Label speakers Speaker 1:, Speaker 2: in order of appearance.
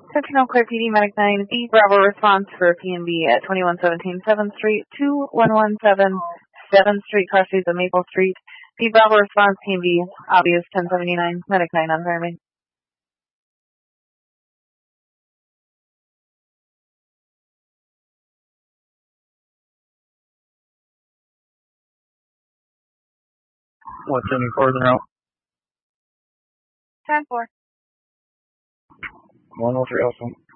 Speaker 1: Sentinel Clear PD Medic 9, D Bravo response for PNB at 2117 7th Street, 2117 7th Street, cross streets of Maple Street. D Bravo response PNB, obvious 1079, Medic 9 on fireman.
Speaker 2: What's any further out?
Speaker 1: 10-4.
Speaker 2: 103 also.